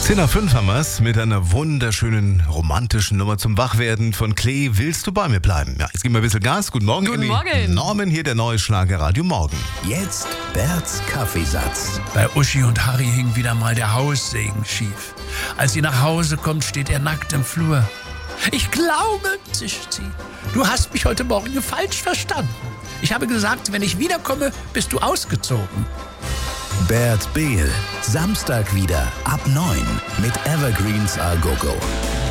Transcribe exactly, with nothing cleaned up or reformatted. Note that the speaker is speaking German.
zehn nach fünf haben wir's mit einer wunderschönen romantischen Nummer zum Wachwerden von Klee. Willst du bei mir bleiben? Ja, jetzt geben wir ein bisschen Gas. Guten Morgen, Guten Emmy. Morgen. Norman hier, der neue Schlagerradio Morgen. Jetzt Berts Kaffeesatz. Bei Uschi und Harry hing wieder mal der Haussegen schief. Als sie nach Hause kommt, steht er nackt im Flur. Ich glaube, zischt sie, du hast mich heute Morgen falsch verstanden. Ich habe gesagt, wenn ich wiederkomme, bist du ausgezogen. Bert Behl, Samstag wieder ab neun mit Evergreens A Go Go.